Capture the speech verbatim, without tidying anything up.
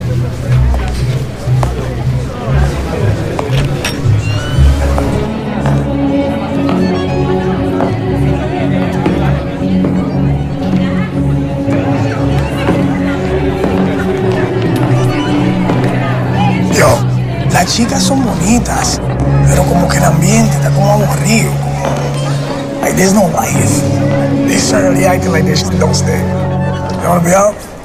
Las chicas son bonitas, pero como que el ambiente está como aburrido. Como... Like, there's no life. They certainly acting like they don't stay. You wanna be out?